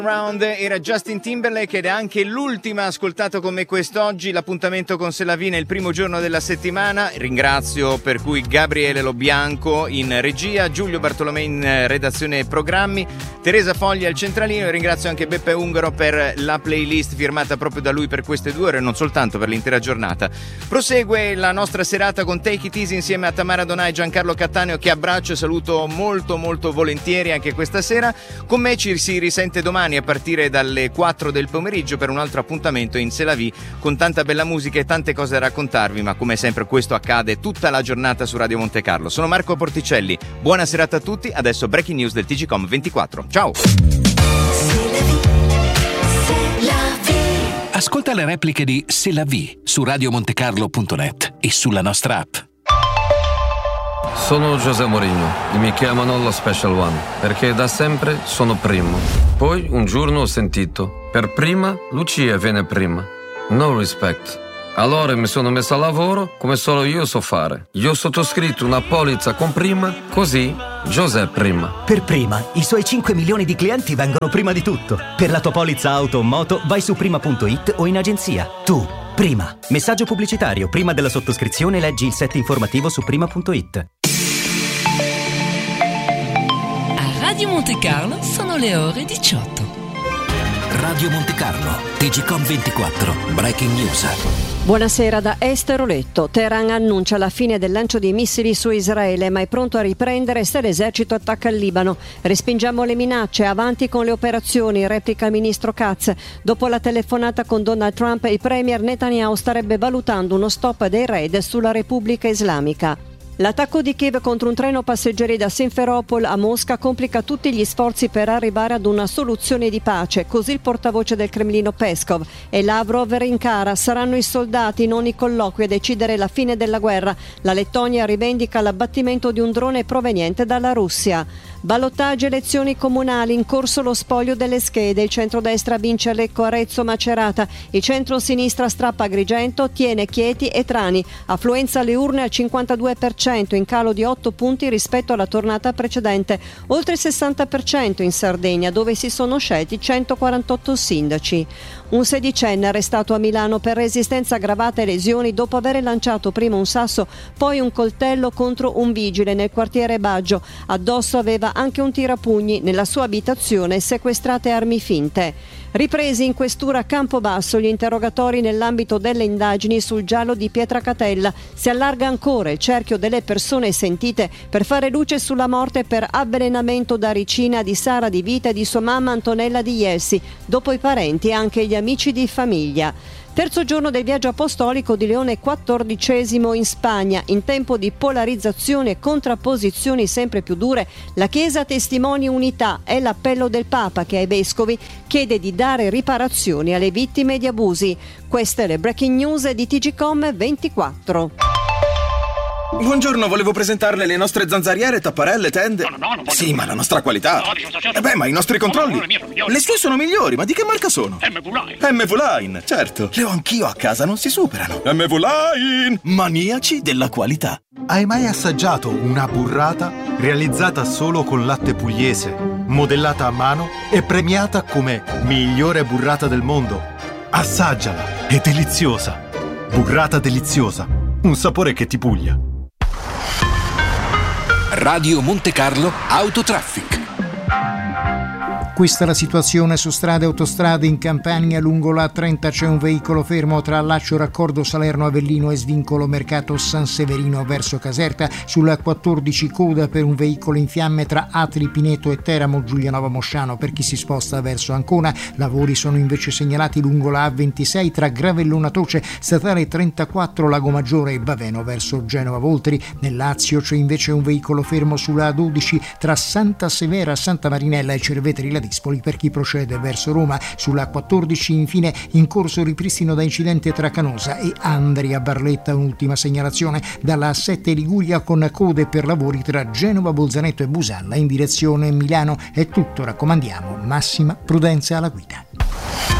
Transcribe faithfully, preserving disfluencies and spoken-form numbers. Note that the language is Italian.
Round era Justin Timberlake ed è anche l'ultima ascoltato come quest'oggi. L'appuntamento con C'est la vie nel primo giorno della settimana. Ringrazio per cui Gabriele Lobianco in regia, Giulio Bartolomei in redazione e programmi, Teresa Foglia al centralino, e ringrazio anche Beppe Ungaro per la playlist firmata proprio da lui per queste due ore, non soltanto per l'intera giornata. Prosegue la nostra serata con Take It Easy insieme a Tamara Donai e Giancarlo Cattaneo, che abbraccio e saluto molto molto volentieri anche questa sera. Con me ci si risente domani a partire dalle quattro del pomeriggio per un altro appuntamento in C'est la vie, con tanta bella musica e tante cose da raccontarvi, ma come sempre questo accade tutta la giornata su Radio Monte Carlo. Sono Marco Porticelli, buona serata a tutti, adesso breaking news del T G Com ventiquattro. Ciao! Ascolta le repliche di C'est la vie su radio montecarlo punto net e sulla nostra app. Sono José Mourinho e mi chiamano lo Special One perché da sempre sono primo. Poi un giorno ho sentito: per prima Lucia viene prima. No respect. Allora mi sono messo a lavoro come solo io so fare. Io ho sottoscritto una polizza con prima, così José prima. Per prima, i suoi cinque milioni di clienti vengono prima di tutto. Per la tua polizza auto o moto vai su prima punto it o in agenzia. Tu, prima. Messaggio pubblicitario. Prima della sottoscrizione leggi il set informativo su prima punto it. Radio Monte Carlo sono le ore diciotto. Radio Monte Carlo, T G Com ventiquattro, Breaking News. Buonasera da Esther Oletto. Teheran annuncia la fine del lancio di missili su Israele, ma è pronto a riprendere se l'esercito attacca il Libano. Respingiamo le minacce, avanti con le operazioni, replica il ministro Katz. Dopo la telefonata con Donald Trump, il premier Netanyahu starebbe valutando uno stop dei raid sulla Repubblica Islamica. L'attacco di Kiev contro un treno passeggeri da Simferopol a Mosca complica tutti gli sforzi per arrivare ad una soluzione di pace, così il portavoce del Cremlino Peskov. E Lavrov rincara: saranno i soldati, non i colloqui, a decidere la fine della guerra. La Lettonia rivendica l'abbattimento di un drone proveniente dalla Russia. Ballottaggi, elezioni comunali, in corso lo spoglio delle schede. Il centrodestra vince a Lecco, Arezzo, Macerata. Il centro-sinistra strappa Agrigento, tiene Chieti e Trani. Affluenza alle urne al cinquantadue per cento, in calo di otto punti rispetto alla tornata precedente. Oltre il sessanta per cento in Sardegna, dove si sono scelti centoquarantotto sindaci. Un sedicenne arrestato a Milano per resistenza aggravata e lesioni dopo aver lanciato prima un sasso, poi un coltello contro un vigile nel quartiere Baggio. Addosso aveva anche un tirapugni, nella sua abitazione sequestrate armi finte. Ripresi in questura a Campobasso gli interrogatori nell'ambito delle indagini sul giallo di Pietracatella. Si allarga ancora il cerchio delle persone sentite per fare luce sulla morte per avvelenamento da ricina di Sara Di Vita e di sua mamma Antonella Di Ielsi. Dopo i parenti anche gli amici di famiglia. Terzo giorno del viaggio apostolico di Leone quattordicesimo in Spagna. In tempo di polarizzazione e contrapposizioni sempre più dure, la Chiesa testimonia unità. È l'appello del Papa che ai vescovi chiede di dare riparazioni alle vittime di abusi. Queste le breaking news di T G Com ventiquattro. Buongiorno, volevo presentarle le nostre zanzariere, tapparelle, tende. No, no, no, non voglio. Sì, ma la nostra qualità. No, dico, certo. Eh beh, ma i nostri controlli. No, no, le mie sono migliori. Le sue sono migliori, ma di che marca sono? M V Line. M V Line, certo. Le ho anch'io a casa, non si superano. M V Line, maniaci della qualità. Hai mai assaggiato una burrata realizzata solo con latte pugliese, modellata a mano e premiata come migliore burrata del mondo? Assaggiala, è deliziosa. Burrata deliziosa, un sapore che ti puglia. Radio Monte Carlo Autotraffic. Questa è la situazione su strade e autostrade. In Campania lungo la trenta c'è un veicolo fermo tra Laccio Raccordo Salerno Avellino e Svincolo Mercato San Severino verso Caserta. Sulla quattordici coda per un veicolo in fiamme tra Atri Pineto e Teramo Giulianova Mosciano per chi si sposta verso Ancona. Lavori sono invece segnalati lungo la A ventisei tra Gravellona Toce, statale trentaquattro Lago Maggiore e Baveno verso Genova Voltri. Nel Lazio c'è invece un veicolo fermo sulla A dodici tra Santa Severa, Santa Marinella e Cerveteri La Dispoli per chi procede verso Roma. Sulla quattordici infine in corso ripristino da incidente tra Canosa e Andria Barletta. Un'ultima segnalazione dalla A sette Liguria con code per lavori tra Genova, Bolzaneto e Busalla in direzione Milano. È tutto, raccomandiamo massima prudenza alla guida.